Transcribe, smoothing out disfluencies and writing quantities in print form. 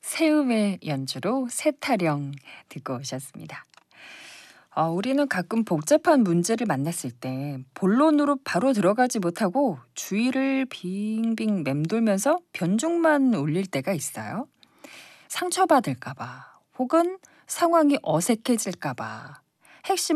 세음의 연주로 새타령 듣고 오셨습니다. 우리는 가끔 복잡한 문제를 만났을 때 본론으로 바로 들어가지 못하고 주위를 빙빙 맴돌면서 변죽만 올릴 때가 있어요. 상처받을까 봐 혹은 상황이 어색해질까 봐 핵심